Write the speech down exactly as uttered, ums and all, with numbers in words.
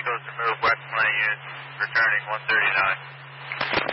Eagles to move west twenty units, returning one thirty-nine.